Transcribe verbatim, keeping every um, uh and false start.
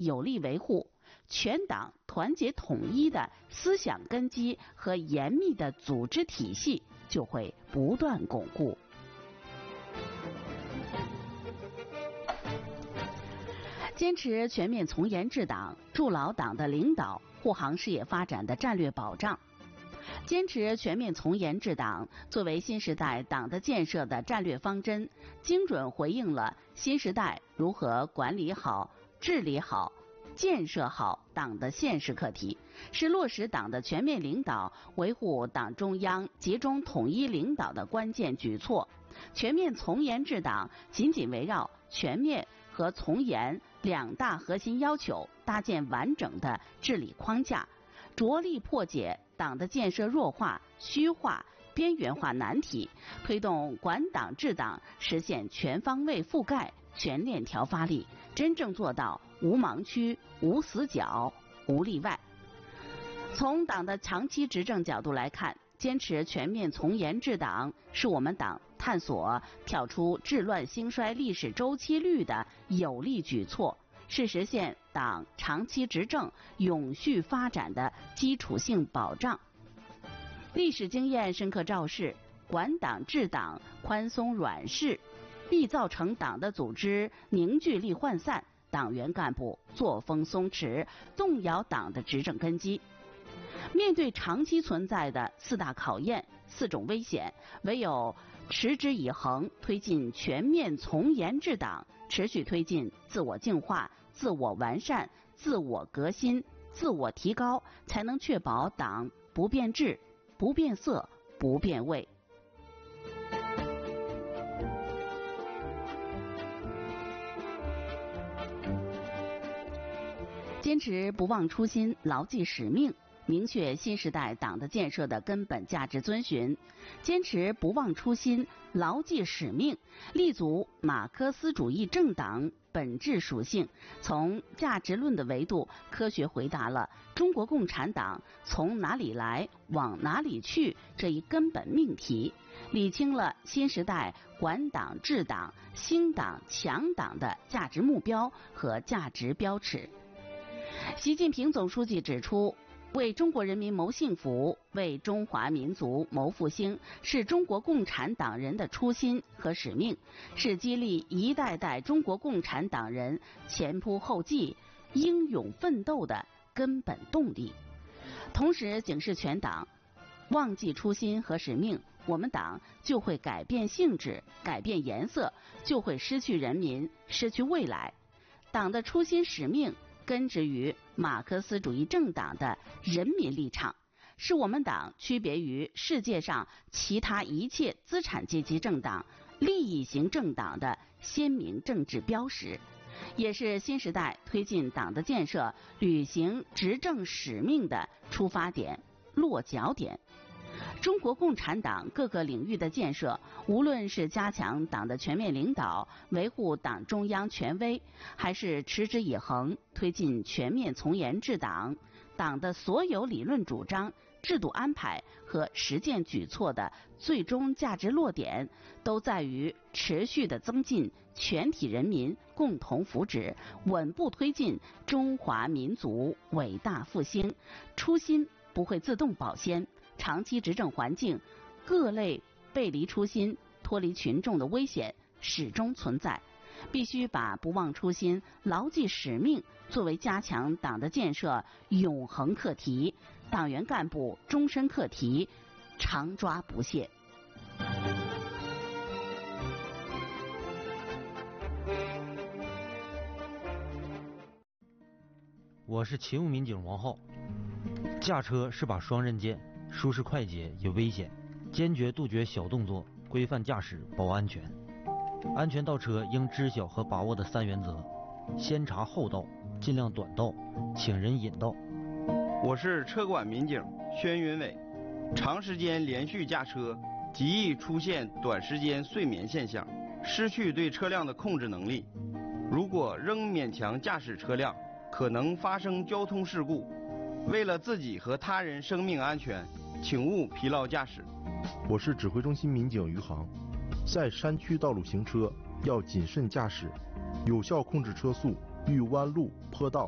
有力维护，全党团结统一的思想根基和严密的组织体系就会不断巩固。坚持全面从严治党，筑牢党的领导护航事业发展的战略保障。坚持全面从严治党作为新时代党的建设的战略方针，精准回应了新时代如何管理好、治理好、建设好党的现实课题，是落实党的全面领导、维护党中央集中统一领导的关键举措。全面从严治党紧紧围绕全面和从严两大核心要求，搭建完整的治理框架，着力破解党的建设弱化、虚化、边缘化难题，推动管党治党实现全方位覆盖、全链条发力，真正做到无盲区、无死角、无例外。从党的长期执政角度来看，坚持全面从严治党是我们党探索跳出治乱兴衰历史周期率的有力举措，是实现党长期执政永续发展的基础性保障。历史经验深刻昭示，管党治党宽松软适，必造成党的组织凝聚力涣散，党员干部作风松弛，动摇党的执政根基。面对长期存在的四大考验、四种危险，唯有持之以恒，推进全面从严治党，持续推进自我净化、自我完善、自我革新、自我提高，才能确保党不变质、不变色、不变味。坚持不忘初心，牢记使命，明确新时代党的建设的根本价值遵循，坚持不忘初心，牢记使命，立足马克思主义政党本质属性，从价值论的维度科学回答了中国共产党从哪里来往哪里去这一根本命题，理清了新时代管党治党、兴党强党的价值目标和价值标尺。习近平总书记指出，为中国人民谋幸福，为中华民族谋复兴，是中国共产党人的初心和使命，是激励一代代中国共产党人前仆后继、英勇奋斗的根本动力。同时警示全党，忘记初心和使命，我们党就会改变性质、改变颜色，就会失去人民、失去未来。党的初心使命根植于马克思主义政党的人民立场，是我们党区别于世界上其他一切资产阶级政党、利益型政党的鲜明政治标识，也是新时代推进党的建设、履行执政使命的出发点、落脚点。中国共产党各个领域的建设，无论是加强党的全面领导，维护党中央权威，还是持之以恒推进全面从严治党，党的所有理论主张、制度安排和实践举措的最终价值落点，都在于持续的增进全体人民共同福祉，稳步推进中华民族伟大复兴。初心不会自动保鲜，长期执政环境，各类背离初心、脱离群众的危险始终存在，必须把不忘初心、牢记使命作为加强党的建设永恒课题，党员干部终身课题，常抓不懈。 我是勤务民警王浩。驾车是把双刃剑，舒适快捷也危险，坚决杜绝小动作，规范驾驶保安全。安全倒车应知晓和把握的三原则：先查后到，尽量短道，请人引道。 我是车管民警宣云伟。长时间连续驾车极易出现短时间睡眠现象，失去对车辆的控制能力。如果仍勉强驾驶车辆，可能发生交通事故。为了自己和他人生命安全，请勿疲劳驾驶。 我是指挥中心民警余航。在山区道路行车要谨慎驾驶，有效控制车速，遇弯路、坡道